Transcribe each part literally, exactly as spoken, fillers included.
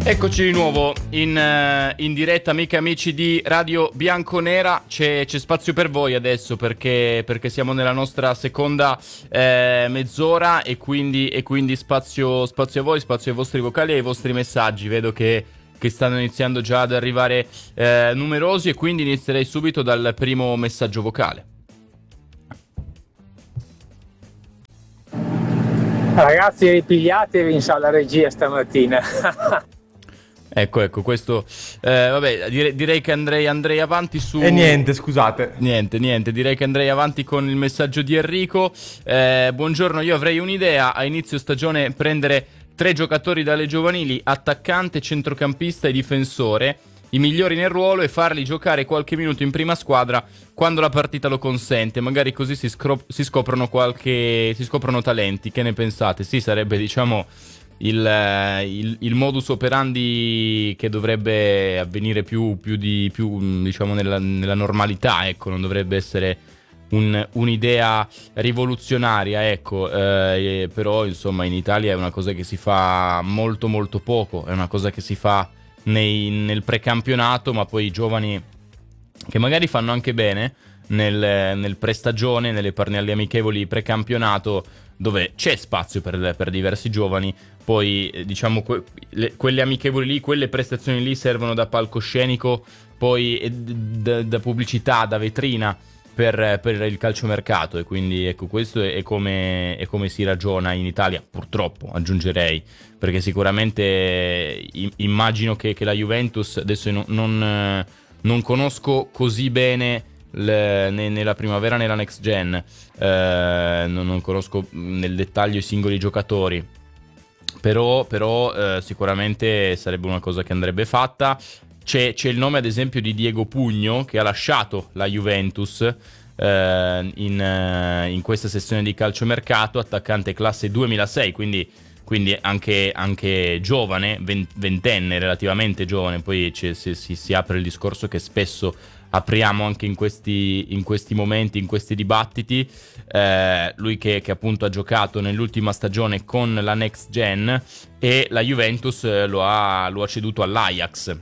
Eccoci di nuovo in, uh, in diretta, amiche e amici di Radio Bianconera. C'è, c'è spazio per voi adesso perché, perché siamo nella nostra seconda eh, mezz'ora e quindi, e quindi spazio, spazio a voi, spazio ai vostri vocali e ai vostri messaggi. Vedo che, che stanno iniziando già ad arrivare eh, numerosi e quindi inizierei subito dal primo messaggio vocale. Ragazzi, ripigliatevi in sala regia stamattina. Ecco, ecco, questo, eh, vabbè, dire, direi che andrei, andrei avanti su... E niente, scusate. Niente, niente, direi che andrei avanti con il messaggio di Enrico. Eh, buongiorno, io avrei un'idea, a inizio stagione prendere tre giocatori dalle giovanili, attaccante, centrocampista e difensore, i migliori nel ruolo e farli giocare qualche minuto in prima squadra quando la partita lo consente, magari così si, scro- si scoprono qualche, si scoprono talenti, che ne pensate? Sì, sarebbe, diciamo... Il, il, il modus operandi che dovrebbe avvenire più, più, di, più diciamo nella, nella normalità, ecco, non dovrebbe essere un, un'idea rivoluzionaria, ecco, eh, però insomma in Italia è una cosa che si fa molto molto poco, è una cosa che si fa nei, nel precampionato, ma poi i giovani che magari fanno anche bene nel, nel prestagione, nelle, nelle amichevoli precampionato, dove c'è spazio per, per diversi giovani. Poi diciamo que- le, quelle amichevoli lì, quelle prestazioni lì servono da palcoscenico, poi e d- da pubblicità, da vetrina per, per il calciomercato, e quindi ecco, questo è, è, come, è come si ragiona in Italia, purtroppo aggiungerei, perché sicuramente i- immagino che, che la Juventus, adesso non, non, non conosco così bene Le, ne, nella primavera, nella next gen, eh, non, non conosco nel dettaglio i singoli giocatori, però, però eh, sicuramente sarebbe una cosa che andrebbe fatta. C'è, c'è il nome ad esempio di Diego Pugno, che ha lasciato la Juventus eh, in, eh, in questa sessione di calciomercato, attaccante classe duemilasei, quindi, quindi anche, anche giovane, ventenne, relativamente giovane. Poi si, si, si apre il discorso che spesso apriamo anche in questi, in questi momenti, in questi dibattiti. Eh, lui che, che appunto ha giocato nell'ultima stagione con la Next Gen e la Juventus lo ha, lo ha ceduto all'Ajax.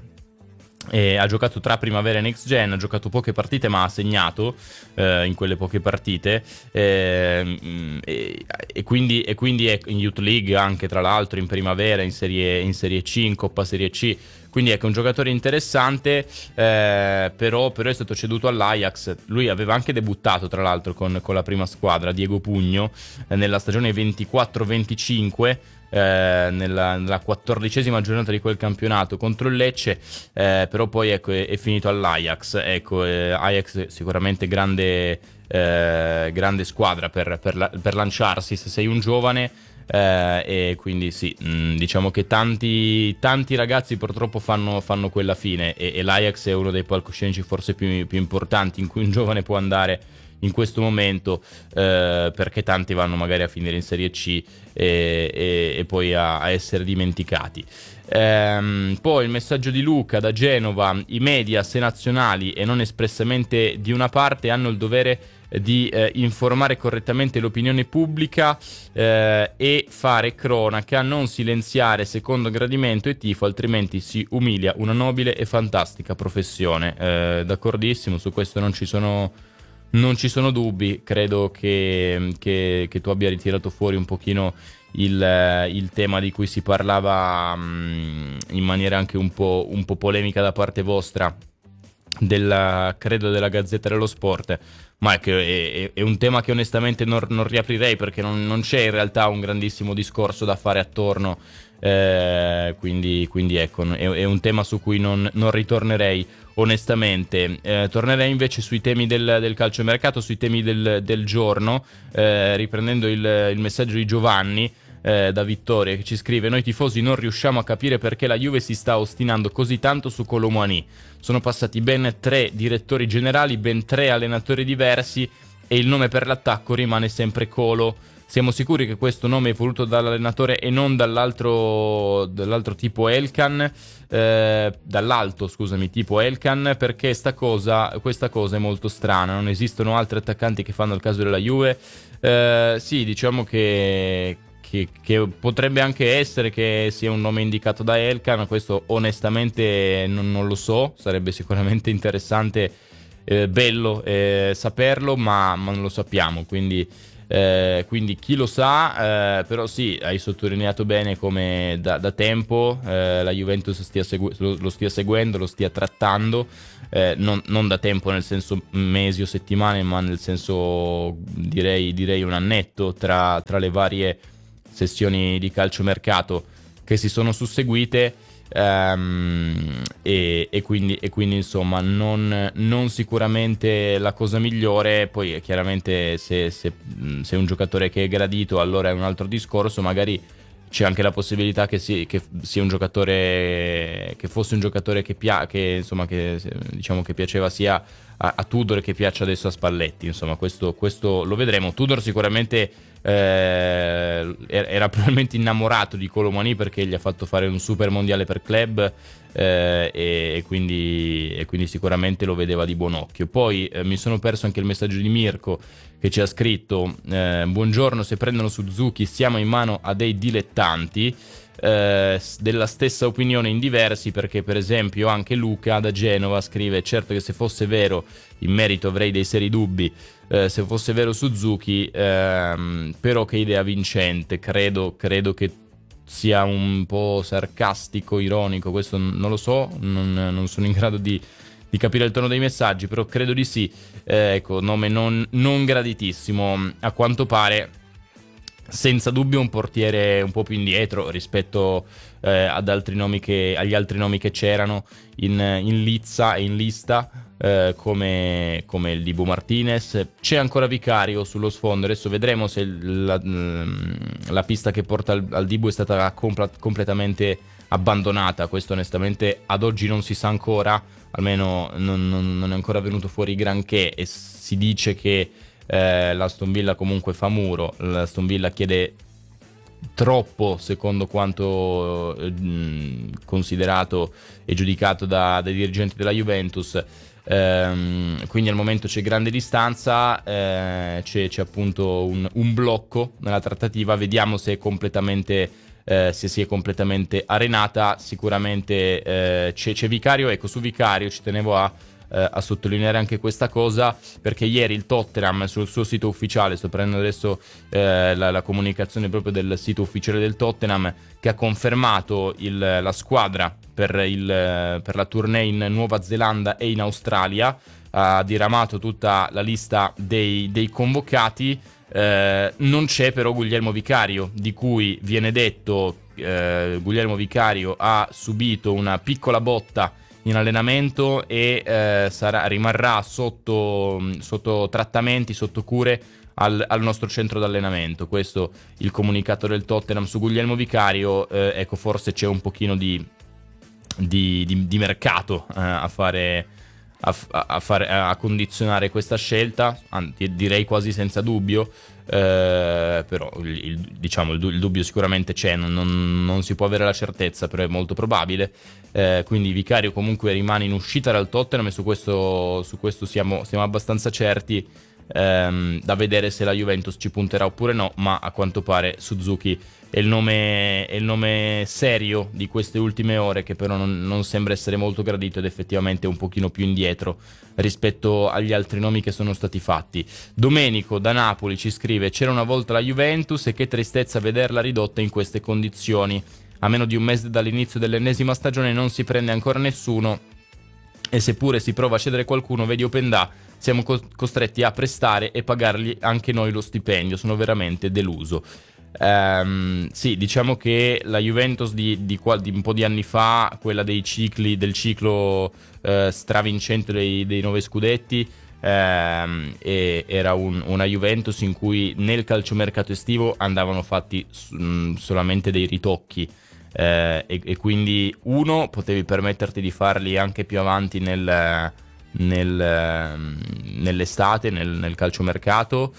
E ha giocato tra primavera e Next Gen, ha giocato poche partite ma ha segnato eh, in quelle poche partite, eh, e, e quindi, e quindi è in Youth League anche, tra l'altro in primavera, in Serie, in Serie C, in Coppa Serie C. Quindi ecco, un giocatore interessante, eh, però, però è stato ceduto all'Ajax. Lui aveva anche debuttato tra l'altro con, con la prima squadra, Diego Pugno, eh, nella stagione ventiquattro venticinque, eh, nella, nella quattordicesima giornata di quel campionato contro il Lecce, eh, però poi ecco, è, è finito all'Ajax. Ecco, eh, Ajax sicuramente grande, eh, grande squadra per, per, la, per lanciarsi se sei un giovane. Eh, e quindi sì, mh, diciamo che tanti, tanti ragazzi purtroppo fanno, fanno quella fine, e, e l'Ajax è uno dei palcoscenici forse più, più importanti in cui un giovane può andare in questo momento, eh, perché tanti vanno magari a finire in Serie C e, e, e poi a, a essere dimenticati. Ehm, poi il messaggio di Luca da Genova: i media, se nazionali e non espressamente di una parte, hanno il dovere di eh, informare correttamente l'opinione pubblica eh, e fare cronaca, non silenziare secondo gradimento e tifo, altrimenti si umilia una nobile e fantastica professione. Eh, d'accordissimo, su questo non ci sono, non ci sono dubbi. Credo che, che, che tu abbia ritirato fuori un pochino il, il tema di cui si parlava mh, in maniera anche un po', un po' polemica da parte vostra, della, credo della Gazzetta dello Sport, ma è, che è, è un tema che onestamente non, non riaprirei, perché non, non c'è in realtà un grandissimo discorso da fare attorno, eh, quindi, quindi ecco, è, è un tema su cui non, non ritornerei onestamente. Eh, tornerei invece sui temi del, del calciomercato, sui temi del, del giorno, eh, riprendendo il, il messaggio di Giovanni Eh, da Vittoria, che ci scrive: noi tifosi non riusciamo a capire perché la Juve si sta ostinando così tanto su Kolo Muani. Sono passati ben tre direttori generali, ben tre allenatori diversi e il nome per l'attacco rimane sempre Kolo. Siamo sicuri che questo nome è voluto dall'allenatore e non dall'altro, dall'altro tipo Elkan, eh, dall'alto scusami tipo Elkan, perché sta cosa, questa cosa è molto strana. Non esistono altri attaccanti che fanno il caso della Juve. Eh, sì, diciamo che che, che potrebbe anche essere che sia un nome indicato da Elkan, questo onestamente non, non lo so, sarebbe sicuramente interessante, eh, bello eh, saperlo, ma, ma non lo sappiamo, quindi, eh, quindi chi lo sa, eh, però sì, hai sottolineato bene come da, da tempo eh, la Juventus stia segu- lo, lo stia seguendo, lo stia trattando, eh, non, non da tempo nel senso mesi o settimane, ma nel senso direi, direi un annetto tra, tra le varie sessioni di calciomercato che si sono susseguite. Um, e, e, quindi, e quindi insomma non, non sicuramente la cosa migliore. Poi chiaramente se, se, se è un giocatore che è gradito, allora è un altro discorso, magari c'è anche la possibilità che, si, che sia un giocatore, che fosse un giocatore che, pia, che, insomma, che, diciamo, che piaceva sia a, a Tudor che piaccia adesso a Spalletti, insomma questo, questo lo vedremo. Tudor sicuramente eh, era probabilmente innamorato di Kolo Muani perché gli ha fatto fare un super mondiale per club, eh, e, e, quindi, e quindi sicuramente lo vedeva di buon occhio. Poi eh, mi sono perso anche il messaggio di Mirko che ci ha scritto eh, buongiorno, se prendono Suzuki siamo in mano a dei dilettanti. Eh, della stessa opinione in diversi, perché per esempio anche Luca da Genova scrive certo che se fosse vero, in merito avrei dei seri dubbi, eh, se fosse vero Suzuki, ehm, però che idea vincente, credo, credo che sia un po' sarcastico, ironico, questo non lo so, non, non sono in grado di, di capire il tono dei messaggi, però credo di sì. Eh, ecco, nome non, non graditissimo, a quanto pare senza dubbio un portiere un po' più indietro rispetto eh, ad altri nomi che, agli altri nomi che c'erano in, in lizza e in lista, eh, come, come il Dibu Martinez. C'è ancora Vicario sullo sfondo, adesso vedremo se la, la pista che porta al, al Dibu è stata compl- completamente abbandonata. Questo onestamente ad oggi non si sa ancora, almeno non, non, non è ancora venuto fuori granché, e si dice che Eh, l'Aston Villa comunque fa muro. L'Aston Villa chiede troppo secondo quanto eh, considerato e giudicato da, dai dirigenti della Juventus, ehm, quindi al momento c'è grande distanza, eh, c'è, c'è appunto un, un blocco nella trattativa. Vediamo se è completamente eh, se si è completamente arenata. Sicuramente eh, c'è, c'è Vicario. Ecco, su Vicario ci tenevo a a sottolineare anche questa cosa, perché ieri il Tottenham sul suo sito ufficiale, sto prendendo adesso eh, la, la comunicazione proprio del sito ufficiale del Tottenham, che ha confermato il, la squadra per, il, per la tournée in Nuova Zelanda e in Australia, ha diramato tutta la lista dei, dei convocati. Eh, non c'è però Guglielmo Vicario, di cui viene detto eh, Guglielmo Vicario ha subito una piccola botta in allenamento e eh, sarà, rimarrà sotto, sotto trattamenti, sotto cure al, al nostro centro d'allenamento. Questo il comunicato del Tottenham su Guglielmo Vicario. Eh, ecco, forse c'è un pochino di, di, di, di mercato eh, a fare a, a, fare a condizionare questa scelta, anzi, direi quasi senza dubbio. Eh, però il, il, diciamo il, il dubbio sicuramente c'è, non, non, non si può avere la certezza, però è molto probabile. Eh, quindi Vicario comunque rimane in uscita dal Tottenham, e su questo, su questo siamo, siamo abbastanza certi. Ehm, da vedere se la Juventus ci punterà oppure no, ma a quanto pare Suzuki è il nome, è il nome serio di queste ultime ore, che però non, non sembra essere molto gradito ed effettivamente è un pochino più indietro rispetto agli altri nomi che sono stati fatti. Domenico da Napoli ci scrive: c'era una volta la Juventus e che tristezza vederla ridotta in queste condizioni. A meno di un mese dall'inizio dell'ennesima stagione non si prende ancora nessuno, e seppure si prova a cedere qualcuno, vedi Openda, siamo co- costretti a prestare e pagargli anche noi lo stipendio. Sono veramente deluso. Um, sì, diciamo che la Juventus di, di, di un po' di anni fa, quella dei cicli, del ciclo uh, stravincente dei, dei nove scudetti, um, e, era un, una Juventus in cui nel calciomercato estivo andavano fatti um, solamente dei ritocchi. Eh, e, e quindi uno, potevi permetterti di farli anche più avanti nel, nel, nell'estate, nel, nel calciomercato,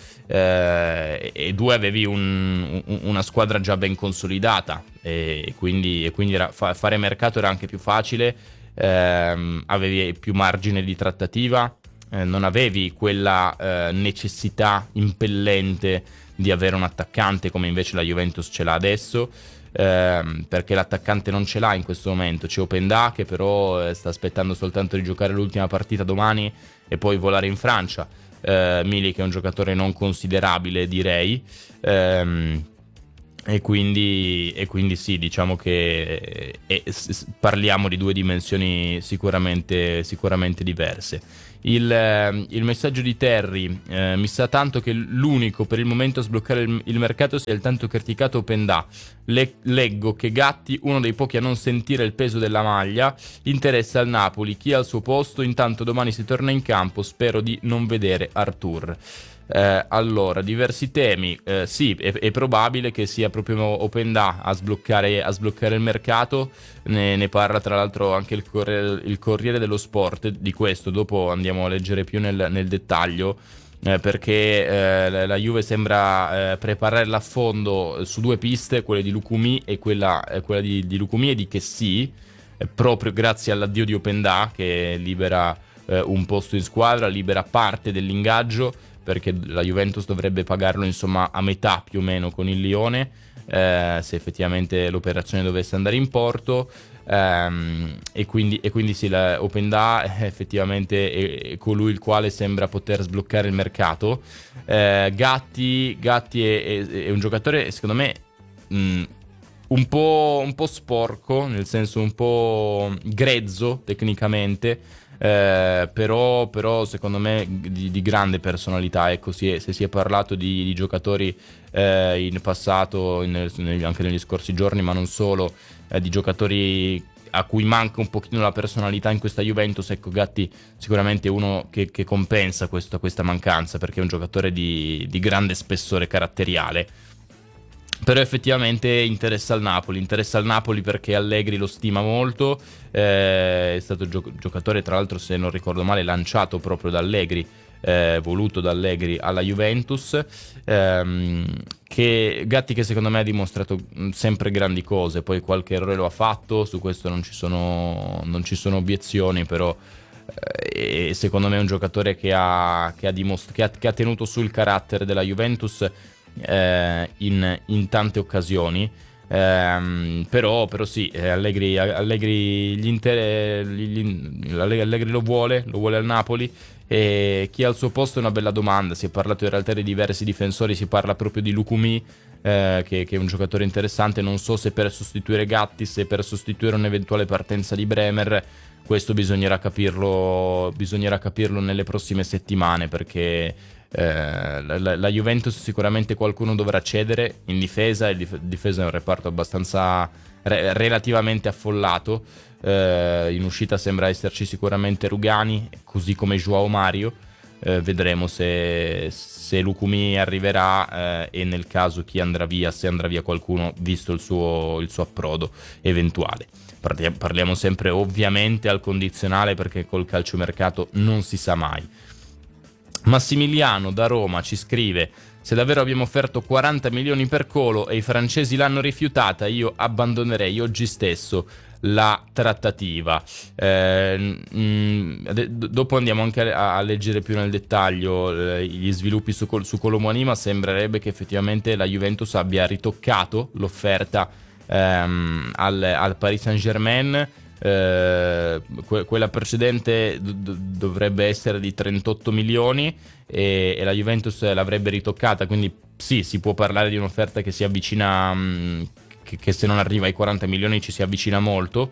eh, e due, avevi un, un, una squadra già ben consolidata, e quindi, e quindi era, fa, fare mercato era anche più facile, ehm, avevi più margine di trattativa, eh, non avevi quella eh, necessità impellente di avere un attaccante come invece la Juventus ce l'ha adesso, ehm, perché l'attaccante non ce l'ha in questo momento. C'è Openda che però eh, sta aspettando soltanto di giocare l'ultima partita domani e poi volare in Francia. eh, Milik è un giocatore non considerabile, direi, ehm, e quindi, e quindi sì, diciamo che eh, eh, s- parliamo di due dimensioni sicuramente, sicuramente diverse. Il, eh, il messaggio di Terry eh, mi sa tanto che l'unico per il momento a sbloccare il, il mercato sia il tanto criticato Openda. Le, leggo che Gatti, uno dei pochi a non sentire il peso della maglia, interessa al Napoli. Chi è al suo posto? Intanto domani si torna in campo, spero di non vedere Artur. Eh, allora, diversi temi. Eh, sì, è, è probabile che sia proprio Openda a sbloccare, a sbloccare il mercato. Ne, ne parla tra l'altro anche il Corriere, il Corriere dello Sport di questo. Dopo andiamo a leggere più nel, nel dettaglio. Eh, perché eh, la Juve sembra eh, preparare l'affondo su due piste, quelle di Lukumi e quella, eh, quella di, di Lukumi e di Kessie, eh, proprio grazie all'addio di Openda, che libera eh, un posto in squadra, libera parte dell'ingaggio, perché la Juventus dovrebbe pagarlo insomma a metà più o meno con il Lione, eh, se effettivamente l'operazione dovesse andare in porto. Um, e, quindi, e quindi sì, la Openda effettivamente è, è colui il quale sembra poter sbloccare il mercato. uh, Gatti, Gatti è, è, è un giocatore secondo me mh, un po', un po' sporco, nel senso un po' grezzo tecnicamente, eh, però, però secondo me di, di grande personalità. Ecco, si è, se si è parlato di, di giocatori eh, in passato, in, in, anche negli scorsi giorni, ma non solo, eh, di giocatori a cui manca un pochino la personalità in questa Juventus. Ecco, Gatti sicuramente è uno che, che compensa questo, questa mancanza, perché è un giocatore di, di grande spessore caratteriale. Però effettivamente interessa al Napoli, interessa al Napoli perché Allegri lo stima molto, eh, è stato gio- giocatore tra l'altro, se non ricordo male, lanciato proprio da Allegri, eh, voluto da Allegri alla Juventus, ehm, che Gatti che secondo me ha dimostrato sempre grandi cose, poi qualche errore lo ha fatto, su questo non ci sono, non ci sono obiezioni, però eh, secondo me è un giocatore che ha, che ha, dimost- che ha, che ha tenuto sul carattere della Juventus Eh, in, in tante occasioni, ehm, però, però sì, Allegri, Allegri, gli inter- gli, gli, Allegri lo vuole, lo vuole al Napoli. E chi ha al suo posto è una bella domanda. Si è parlato in realtà di diversi difensori, si parla proprio di Lukumi, eh, che, che è un giocatore interessante. Non so se per sostituire Gatti, se per sostituire un'eventuale partenza di Bremer. Questo bisognerà capirlo, bisognerà capirlo nelle prossime settimane, perché Eh, la, la Juventus sicuramente qualcuno dovrà cedere in difesa. Il dif- difesa è un reparto abbastanza re- relativamente affollato. Eh, in uscita sembra esserci sicuramente Rugani, così come Joao Mario. Eh, vedremo se, se Lukumi arriverà, eh, e nel caso chi andrà via, se andrà via qualcuno, visto il suo, il suo approdo eventuale. Parli- parliamo sempre ovviamente al condizionale, perché col calciomercato non si sa mai. Massimiliano da Roma ci scrive: se davvero abbiamo offerto quaranta milioni per Colo e i francesi l'hanno rifiutata, io abbandonerei oggi stesso la trattativa. Eh, mh, dopo andiamo anche a, a leggere più nel dettaglio eh, gli sviluppi su, su Kolo Muani, ma sembrerebbe che effettivamente la Juventus abbia ritoccato l'offerta ehm, al, al Paris Saint-Germain. Eh, que- quella precedente d- dovrebbe essere di trentotto milioni e-, e la Juventus l'avrebbe ritoccata, quindi sì, si può parlare di un'offerta che si avvicina, mh, che-, che se non arriva ai quaranta milioni ci si avvicina molto,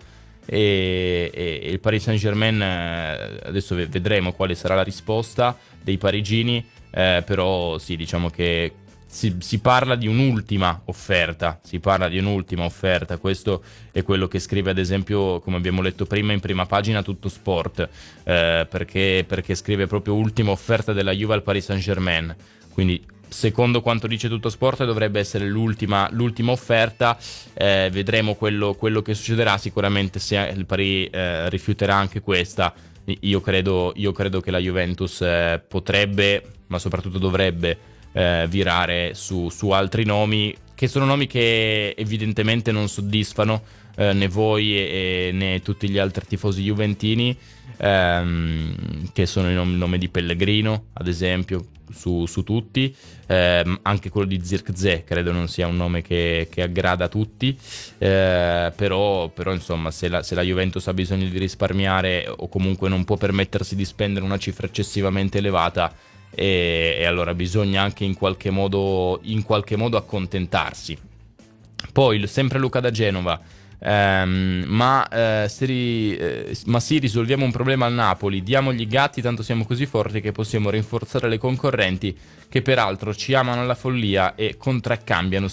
e, e-, e il Paris Saint-Germain, eh, adesso v- vedremo quale sarà la risposta dei parigini, eh, però sì, diciamo che Si, si parla di un'ultima offerta, si parla di un'ultima offerta. Questo è quello che scrive, ad esempio, come abbiamo letto prima in prima pagina, Tutto Sport, eh, perché, perché scrive proprio ultima offerta della Juve al Paris Saint-Germain. Quindi, secondo quanto dice Tutto Sport, dovrebbe essere l'ultima, l'ultima offerta. Eh, vedremo quello, quello che succederà. Sicuramente, se il Paris eh, rifiuterà anche questa, io credo, io credo che la Juventus eh, potrebbe, ma soprattutto dovrebbe, Eh, virare su, su altri nomi che sono nomi che evidentemente non soddisfano eh, né voi e, e né tutti gli altri tifosi juventini, ehm, che sono il nome, il nome di Pellegrino, ad esempio, su, su tutti, ehm, anche quello di Zirkzee credo non sia un nome che, che aggrada a tutti, eh, però, però insomma se la, se la Juventus ha bisogno di risparmiare o comunque non può permettersi di spendere una cifra eccessivamente elevata, e, e allora bisogna anche in qualche modo, in qualche modo accontentarsi. Poi sempre Luca da Genova, ehm, ma, eh, se ri- eh, ma sì, risolviamo un problema al Napoli, diamogli i gatti, tanto siamo così forti che possiamo rinforzare le concorrenti che peraltro ci amano alla follia e contraccambiano